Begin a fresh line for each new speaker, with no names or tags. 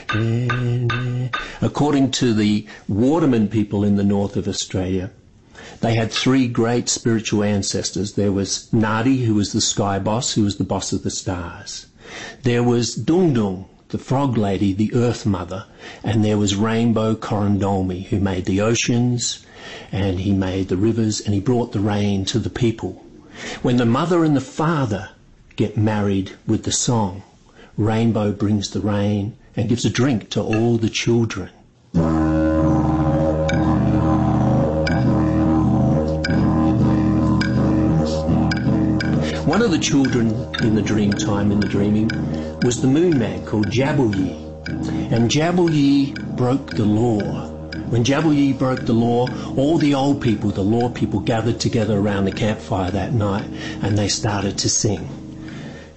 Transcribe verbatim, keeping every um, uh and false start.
According to the Waterman people in the north of Australia, they had three great spiritual ancestors. There was Nadi, who was the sky boss, who was the boss of the stars. There was Dung Dung, the frog lady, the earth mother. And there was Rainbow Corandomi, who made the oceans, and he made the rivers, and he brought the rain to the people. When the mother and the father get married with the song, Rainbow brings the rain and gives a drink to all the children. One of the children in the dream time, in the dreaming, was the moon man called Jabal-Yi. And Jabal-Yi broke the law. When Jabal-Yi broke the law, all the old people, the law people, gathered together around the campfire that night, and they started to sing.